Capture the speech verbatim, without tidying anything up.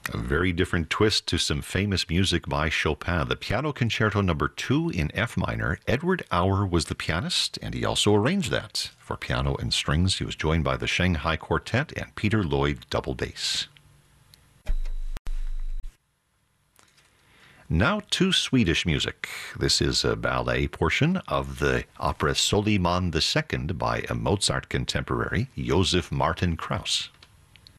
A very different twist to some famous music by Chopin. The Piano Concerto number two in F minor. Edward Auer was the pianist, and he also arranged that for piano and strings. He was joined by the Shanghai Quartet and Peter Lloyd double bass. Now to Swedish music. This is a ballet portion of the opera Soliman the Second by a Mozart contemporary, Josef Martin Krauss.